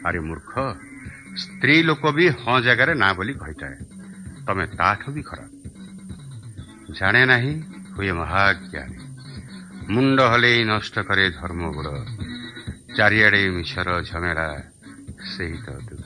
ଆରେ ମୂର୍ଖ, ସ୍ତ୍ରୀ ଲୋକ ବି ହଁ ଜାଗାରେ ନା ବୋଲି କହିଥାଏ। ତମେ ତାଠୁ ବି ଖରାପ। ଜାଣେ ନାହିଁ ହୁଏ ମହାଜ୍ଞାନୀ, ମୁଣ୍ଡ ହଲେଇ ନଷ୍ଟ କରେ ଧର୍ମ ଗୁଡ଼, ଚାରିଆଡ଼େ ମିଛର ଝମେଲା, ସେହି ତ ଦୁଃଖ।